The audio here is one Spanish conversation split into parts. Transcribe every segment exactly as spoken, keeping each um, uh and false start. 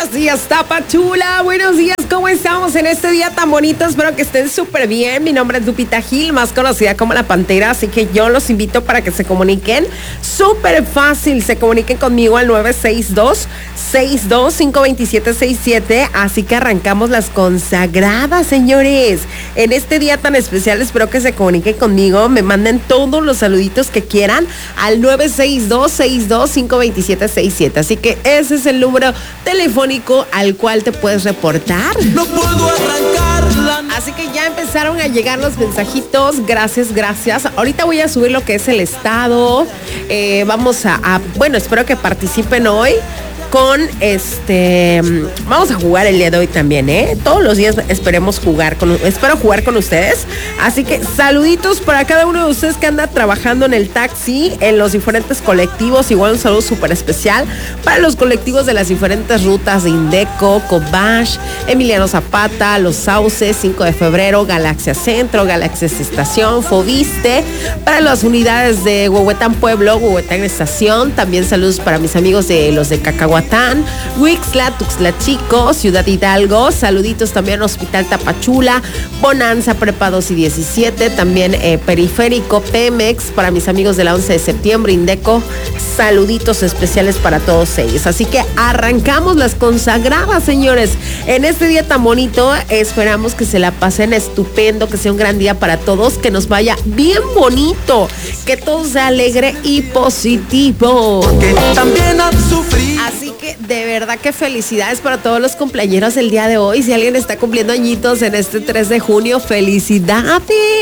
Buenos días, Tapachula. Buenos días, ¿cómo estamos en este día tan bonito? Espero que estén súper bien. Mi nombre es Lupita Gil, más conocida como La Pantera, así que yo los invito para que se comuniquen. Súper fácil, se comuniquen conmigo al nueve seis dos, seis dos cinco, dos siete seis siete. Así que arrancamos las consagradas, señores. En este día tan especial, espero que se comuniquen conmigo. Me manden todos los saluditos que quieran al nueve seis dos, seis dos cinco, dos siete seis siete. Así que ese es el número telefónico al cual te puedes reportar. No puedo arrancarla. Así que ya empezaron a llegar los mensajitos. Gracias, gracias. Ahorita voy a subir lo que es el estado. Eh, vamos a, a, bueno, espero que participen hoy con este, vamos a jugar el día de hoy también, ¿eh? Todos los días esperemos jugar con, espero jugar con ustedes. Así que saluditos para cada uno de ustedes que anda trabajando en el taxi, en los diferentes colectivos. Igual un saludo súper especial para los colectivos de las diferentes rutas de Indeco, Cobash, Emiliano Zapata, Los Sauces, cinco de febrero, Galaxia Centro, Galaxia Estación, Fobiste, para las unidades de Huehuetán Pueblo, Huehuetán Estación. También saludos para mis amigos de los de Cacahuatán, Huixla, Tuxtla Chico, Ciudad Hidalgo. Saluditos también Hospital Tapachula, Bonanza, Prepa dos y diecisiete, también eh, Periférico, Pemex, para mis amigos de la once de septiembre, Indeco. Saluditos especiales para todos ellos. Así que arrancamos las consagradas, señores. En este día tan bonito, esperamos que se la pasen estupendo, que sea un gran día para todos, que nos vaya bien bonito, que todo sea alegre y positivo. Porque también han sufrido. Así que de verdad que felicidades para todos los cumpleañeros del día de hoy. Si alguien está cumpliendo añitos en este tres de junio, felicidades.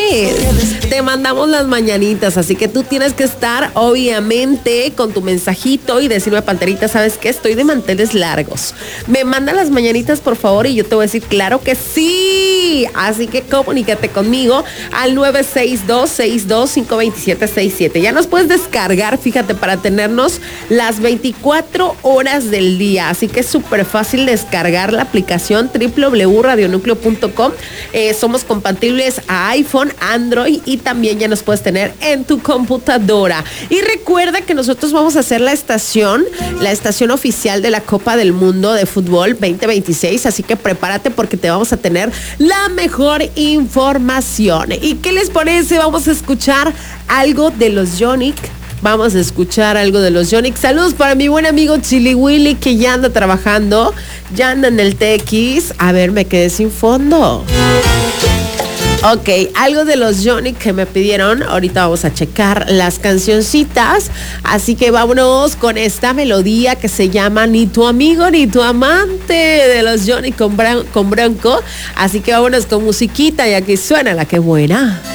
Te mandamos las mañanitas, así que tú tienes que estar obviamente con tu mensajito y decirme, Panterita, ¿sabes qué? Estoy de manteles largos. Me manda las mañanitas, por favor, y yo te voy a decir, claro que sí. Así que comunícate conmigo al nueve seis dos, seis dos cinco, dos siete seis siete. Ya nos puedes descargar, fíjate, para tenernos las veinticuatro horas del día. Así que es súper fácil descargar la aplicación doble u doble u doble u punto radionúcleo punto com. Eh, somos compatibles a iPhone, Android y también ya nos puedes tener en tu computadora. Y recuerda que nosotros vamos a hacer la estación, la estación oficial de la Copa del Mundo de Fútbol veinte veintiséis. Así que prepárate porque te vamos a tener la mejor información. ¿Y qué les parece? Vamos a escuchar algo de los Yonic. Vamos a escuchar algo de los Yonic. Saludos para mi buen amigo Chili Willy, que ya anda trabajando, ya anda en el T X. A ver, me quedé sin fondo. Ok, algo de los Yonic que me pidieron. Ahorita vamos a checar las cancioncitas. Así que vámonos con esta melodía que se llama Ni tu amigo ni tu amante, de los Yonic con, Bran- con Bronco. Así que vámonos con musiquita y aquí suena la que buena.